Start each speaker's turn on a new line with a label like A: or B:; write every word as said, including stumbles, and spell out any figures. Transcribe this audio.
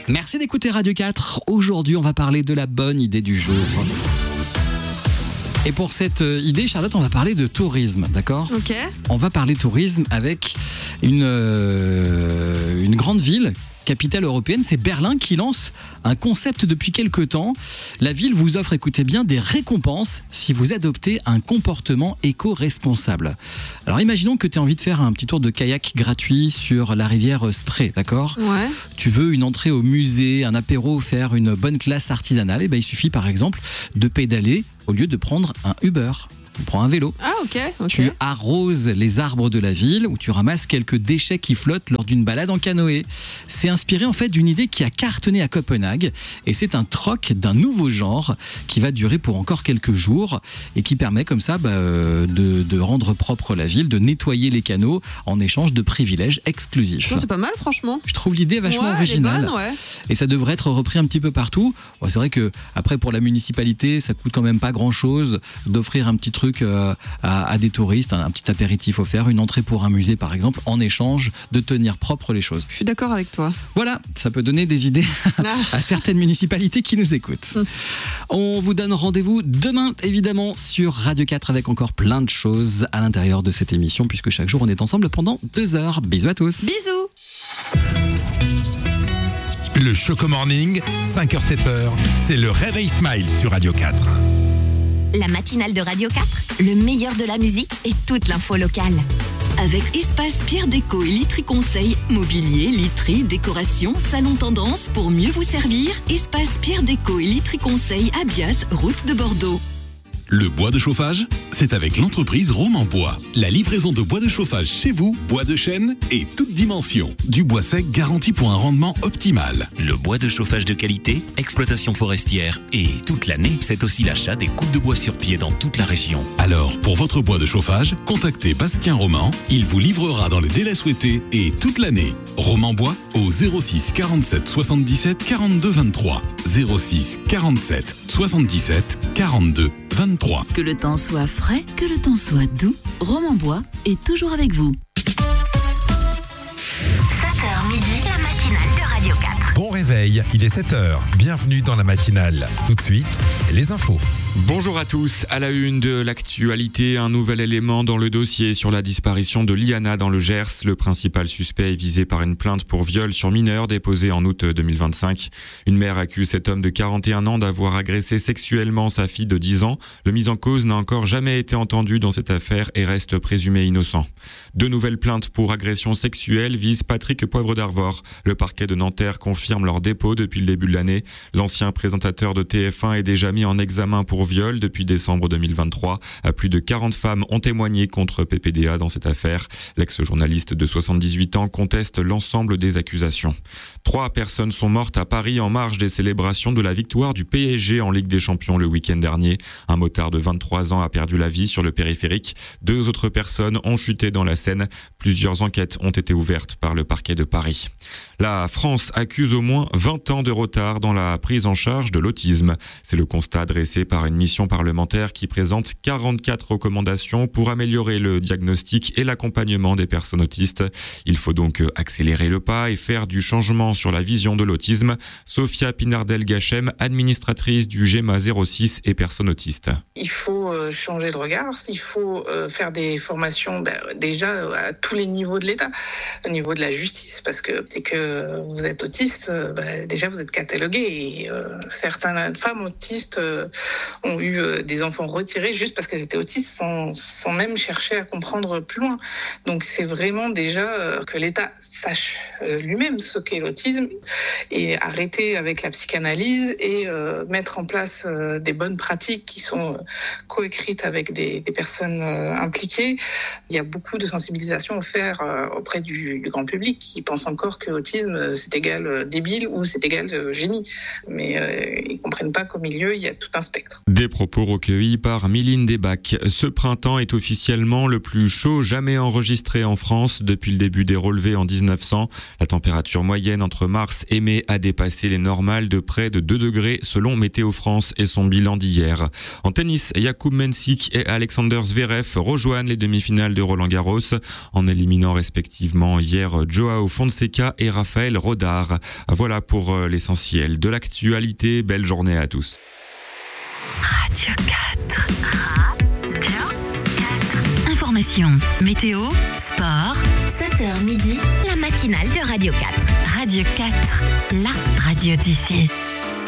A: Merci d'écouter Radio quatre. Aujourd'hui, on va parler de la bonne idée du jour. Et pour cette idée, Charlotte, on va parler de tourisme, d'accord ?
B: Ok.
A: On va parler tourisme avec une, euh, une grande ville, capitale européenne, c'est Berlin qui lance un concept depuis quelques temps. La ville vous offre, écoutez bien, des récompenses si vous adoptez un comportement éco-responsable. Alors imaginons que tu as envie de faire un petit tour de kayak gratuit sur la rivière Spree, d'accord ?
B: Ouais.
A: Tu veux une entrée au musée, un apéro, faire une bonne classe artisanale, et ben il suffit par exemple de pédaler au lieu de prendre un Uber. Tu prends un vélo.
B: Ah ok, ok.
A: Tu arroses les arbres de la ville ou tu ramasses quelques déchets qui flottent lors d'une balade en canoë. C'est inspiré en fait d'une idée qui a cartonné à Copenhague et c'est un troc d'un nouveau genre qui va durer pour encore quelques jours et qui permet comme ça bah, euh, de, de rendre propre la ville, de nettoyer les canaux en échange de privilèges exclusifs.
B: Non, c'est pas mal franchement.
A: Je trouve l'idée vachement
B: ouais,
A: originale.
B: Elle est bonne, ouais.
A: Et ça devrait être repris un petit peu partout. Bon, c'est vrai que après pour la municipalité, ça coûte quand même pas grand chose d'offrir un petit truc À, à des touristes, un, un petit apéritif offert, une entrée pour un musée par exemple, en échange de tenir propre les choses.
B: Je suis d'accord avec toi.
A: Voilà, ça peut donner des idées
B: Ah.
A: à certaines municipalités qui nous écoutent.
B: Hum.
A: On vous donne rendez-vous demain évidemment sur Radio quatre avec encore plein de choses à l'intérieur de cette émission puisque chaque jour on est ensemble pendant deux heures. Bisous à tous.
B: Bisous.
C: Le Choco Morning, cinq heures sept heures, c'est le réveil Smile sur Radio quatre.
D: La matinale de Radio quatre, le meilleur de la musique et toute l'info locale.
E: Avec Espace Pierre Déco et Literie Conseil, mobilier, literie, décoration, salon tendance pour mieux vous servir. Espace Pierre Déco et Literie Conseil à Bias, route de Bordeaux.
C: Le bois de chauffage, c'est avec l'entreprise Roman Bois. La livraison de bois de chauffage chez vous, bois de chêne et toute dimension. Du bois sec garanti pour un rendement optimal.
F: Le bois de chauffage de qualité, exploitation forestière et toute l'année, c'est aussi l'achat des coupes de bois sur pied dans toute la région.
C: Alors, pour votre bois de chauffage, contactez Bastien Roman. Il vous livrera dans les délais souhaités et toute l'année. Roman Bois au zéro six quarante-sept soixante-dix-sept quarante-deux vingt-trois. zéro six quarante-sept soixante-dix-sept quarante-deux vingt-trois.
E: Que le temps soit frais, que le temps soit doux, Roman Bois est toujours avec vous.
D: sept heures midi, la matinale de Radio quatre.
C: Bon réveil, il est sept heures. Bienvenue dans la matinale. Tout de suite, les infos.
G: Bonjour à tous. À la une de l'actualité, un nouvel élément dans le dossier sur la disparition de Liana dans le Gers. Le principal suspect est visé par une plainte pour viol sur mineur déposée en août deux mille vingt-cinq. Une mère accuse cet homme de quarante et un ans d'avoir agressé sexuellement sa fille de dix ans. Le mis en cause n'a encore jamais été entendu dans cette affaire et reste présumé innocent. Deux nouvelles plaintes pour agression sexuelle visent Patrick Poivre d'Arvor. Le parquet de Nanterre confirme leur dépôt depuis le début de l'année. L'ancien présentateur de T F un est déjà mis en examen pour viol depuis décembre deux mille vingt-trois. Plus de quarante femmes ont témoigné contre P P D A dans cette affaire. L'ex-journaliste de soixante-dix-huit ans conteste l'ensemble des accusations. Trois personnes sont mortes à Paris en marge des célébrations de la victoire du P S G en Ligue des Champions le week-end dernier. Un motard de vingt-trois ans a perdu la vie sur le périphérique. Deux autres personnes ont chuté dans la Seine. Plusieurs enquêtes ont été ouvertes par le parquet de Paris. La France accuse au moins vingt ans de retard dans la prise en charge de l'autisme. C'est le constat dressé par une mission parlementaire qui présente quarante-quatre recommandations pour améliorer le diagnostic et l'accompagnement des personnes autistes. Il faut donc accélérer le pas et faire du changement sur la vision de l'autisme. Sophia Pinardel-Gachem, administratrice du GEMA zéro six et personnes autistes.
H: Il faut changer de regard, il faut faire des formations ben, déjà à tous les niveaux de l'État, au niveau de la justice, parce que c'est que vous êtes autiste, ben, déjà vous êtes catalogué et euh, certaines femmes autistes euh, ont eu euh, des enfants retirés juste parce qu'elles étaient autistes sans, sans même chercher à comprendre plus loin. Donc c'est vraiment déjà euh, que l'État sache euh, lui-même ce qu'est l'autisme et arrêter avec la psychanalyse et euh, mettre en place euh, des bonnes pratiques qui sont euh, coécrites avec des, des personnes euh, impliquées. Il y a beaucoup de sensibilisation à faire euh, auprès du, du grand public qui pense encore que l'autisme c'est égal euh, débile ou c'est égal euh, génie. Mais euh, ils comprennent pas qu'au milieu il y a tout un spectre.
G: Des propos recueillis par Miline Desbacs. Ce printemps est officiellement le plus chaud jamais enregistré en France depuis le début des relevés en dix-neuf cents. La température moyenne entre mars et mai a dépassé les normales de près de deux degrés selon Météo France et son bilan d'hier. En tennis, Jakub Mensik et Alexander Zverev rejoignent les demi-finales de Roland-Garros en éliminant respectivement hier Joao Fonseca et Raphaël Rodar. Voilà pour l'essentiel de l'actualité. Belle journée à tous.
D: Radio quatre. Radio quatre. Information, météo, sport, sept heures midi, la matinale de Radio quatre. Radio quatre, la radio d'ici.